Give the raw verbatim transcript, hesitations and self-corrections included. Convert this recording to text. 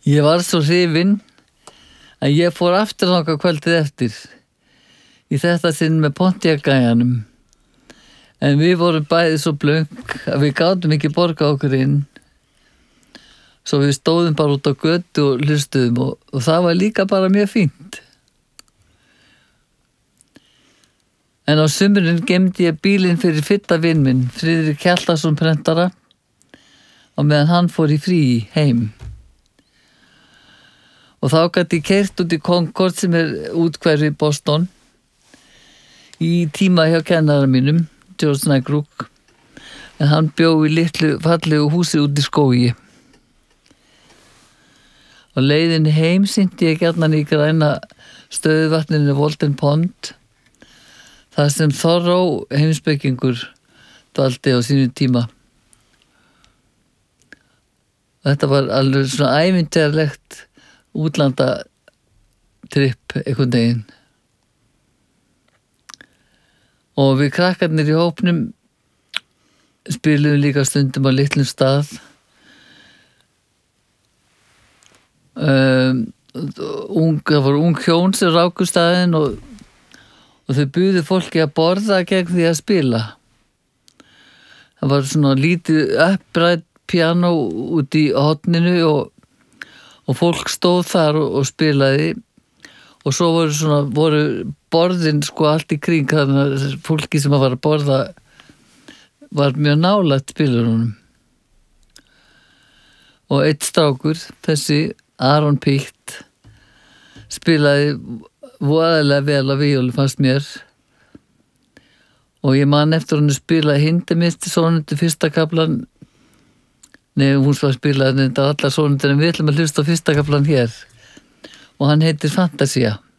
Ég var svo hrifinn að ég fór aftur þangað kvöldið eftir í þetta sinn með Pontiac-gæjanum. En við vorum bæði svo blönk að við gátum ekki borga okkur inn. Svo við stóðum bara út á götu og hlustuðum og, og það var líka bara mjög fínt. En á sumurinn gemdi ég bílinn fyrir fitta vinn minn, Friðrik Hjaltason prentara, og meðan hann fór í frí heim. Og þá gat ég keyrt út í Concord sem er útkverfi í Boston í tíma hjá kennara mínum, George Nygruk, en hann bjó í litlu fallegu húsi út í skógi. Og leiðinni heim synti ég gjarnan í græna stöðuvatninu Walden Pond, það sem Thoreau heimspekingur dvaldi á sínu tíma. Þetta var alveg svona ævintýrlegt útlandatripp einhvern veginn. Og við krakkarnir í hópnum spiluðum líka stundum á litlum stað. Um, ung, það var ung hjón sem ráku staðinn og, og þau buðu fólki að borða gegn því að spila. Það var svona lítið upprætt piano út í horninu og, og fólk stóð þar og, og spilaði og svo voru svona voru borðin sko allt í kring, þannig að fólki sem var að borða var mjög nálægt spilurunum. Og eitt strákur, þessi Aaron Pitt, spilaði voðalega vel á víólu, fannst mér. Og ég man eftir hann að spila Hindemith sónundu fyrsta kaflan. Nei, hún svo að spila þetta allar sónundur, en við ætlum að hlusta á fyrsta kaflan hér. Og hann heitir Fantasia.